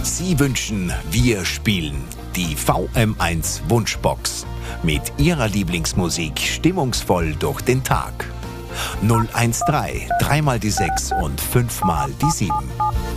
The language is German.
Sie wünschen, wir spielen die VM1 Wunschbox mit Ihrer Lieblingsmusik stimmungsvoll durch den Tag. 013 3 mal die 6 und 5 mal die 7.